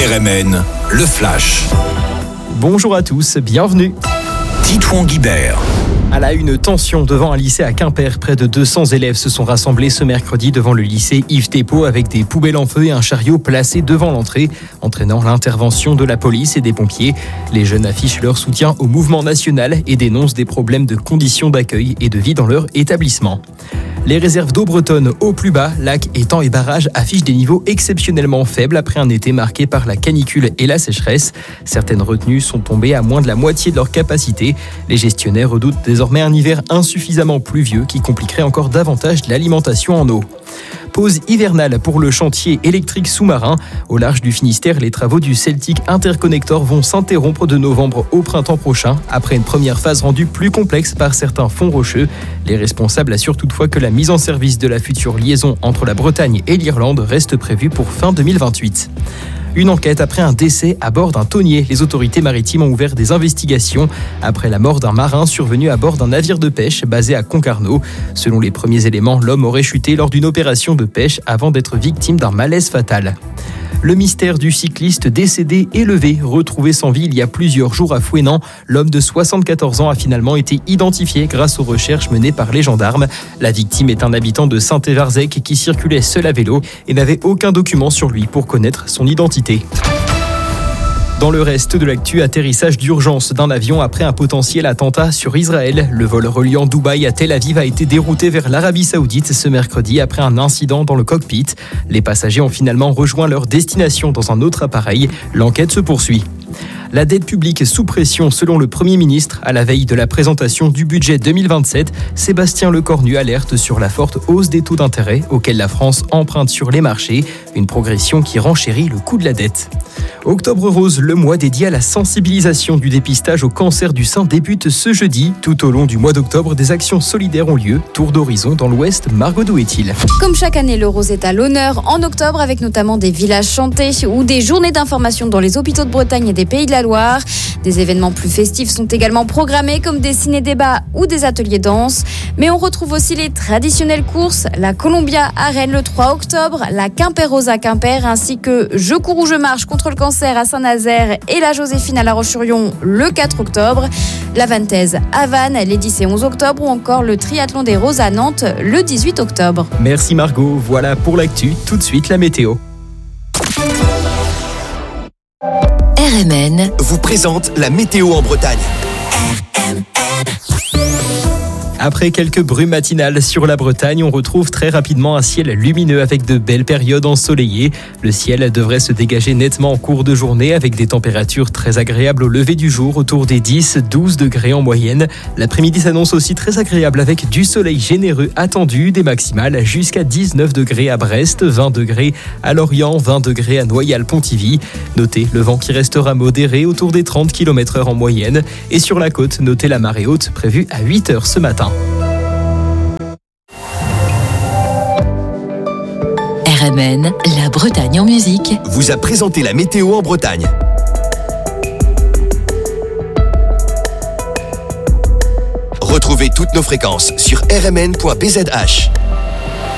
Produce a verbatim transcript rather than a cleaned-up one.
R M N, le Flash. Bonjour à tous, bienvenue. Titouan Guibert. À la une, tension devant un lycée à Quimper. Près de deux cents élèves se sont rassemblés ce mercredi devant le lycée Yves Thépot avec des poubelles en feu et un chariot placé devant l'entrée, entraînant l'intervention de la police et des pompiers. Les jeunes affichent leur soutien au mouvement national et dénoncent des problèmes de conditions d'accueil et de vie dans leur établissement. Les réserves d'eau bretonnes au plus bas, lacs, étangs et barrages affichent des niveaux exceptionnellement faibles après un été marqué par la canicule et la sécheresse. Certaines retenues sont tombées à moins de la moitié de leur capacité. Les gestionnaires redoutent désormais un hiver insuffisamment pluvieux qui compliquerait encore davantage l'alimentation en eau. Pause hivernale pour le chantier électrique sous-marin. Au large du Finistère, les travaux du Celtic Interconnector vont s'interrompre de novembre au printemps prochain, après une première phase rendue plus complexe par certains fonds rocheux. Les responsables assurent toutefois que la mise en service de la future liaison entre la Bretagne et l'Irlande reste prévue pour fin deux mille vingt-huit. Une enquête après un décès à bord d'un tonnier. Les autorités maritimes ont ouvert des investigations après la mort d'un marin survenu à bord d'un navire de pêche basé à Concarneau. Selon les premiers éléments, l'homme aurait chuté lors d'une opération de pêche avant d'être victime d'un malaise fatal. Le mystère du cycliste décédé est levé. Retrouvé sans vie il y a plusieurs jours à Fouesnant, l'homme de soixante-quatorze ans a finalement été identifié grâce aux recherches menées par les gendarmes. La victime est un habitant de Saint-Évarzec qui circulait seul à vélo et n'avait aucun document sur lui pour connaître son identité. Dans le reste de l'actu, atterrissage d'urgence d'un avion après un potentiel attentat sur Israël. Le vol reliant Dubaï à Tel Aviv a été dérouté vers l'Arabie Saoudite ce mercredi après un incident dans le cockpit. Les passagers ont finalement rejoint leur destination dans un autre appareil. L'enquête se poursuit. La dette publique sous pression selon le Premier ministre. À la veille de la présentation du budget deux mille vingt-sept, Sébastien Lecornu alerte sur la forte hausse des taux d'intérêt auxquels la France emprunte sur les marchés. Une progression qui renchérit le coût de la dette. Octobre Rose, le mois dédié à la sensibilisation du dépistage au cancer du sein débute ce jeudi. Tout au long du mois d'octobre, des actions solidaires ont lieu. Tour d'horizon dans l'Ouest, Margot d'où est-il ? Comme chaque année, le rose est à l'honneur en octobre avec notamment des villages chantés ou des journées d'information dans les hôpitaux de Bretagne et des Pays de la Loire. Des événements plus festifs sont également programmés comme des ciné-débats ou des ateliers danse. Mais on retrouve aussi les traditionnelles courses, la Columbia à Rennes le trois octobre, la Quimper Rose à Quimper ainsi que Je cours ou je marche contre le cancer à Saint-Nazaire et la Joséphine à La Roche-sur-Yon le quatre octobre, la Vantaise à Vannes les dix et onze octobre ou encore le triathlon des Roses à Nantes le dix-huit octobre. Merci Margot, voilà pour l'actu, tout de suite la météo. R M N vous présente la météo en Bretagne. Après quelques brumes matinales sur la Bretagne, on retrouve très rapidement un ciel lumineux avec de belles périodes ensoleillées. Le ciel devrait se dégager nettement en cours de journée avec des températures très agréables au lever du jour, autour des dix à douze degrés en moyenne. L'après-midi s'annonce aussi très agréable avec du soleil généreux attendu, des maximales jusqu'à dix-neuf degrés à Brest, vingt degrés à Lorient, vingt degrés à Noyal-Pontivy. Notez le vent qui restera modéré autour des trente kilomètres heure en moyenne. Et sur la côte, notez la marée haute prévue à huit heures ce matin. R M N, la Bretagne en musique, vous a présenté la météo en Bretagne. Retrouvez toutes nos fréquences sur r m n point b z h.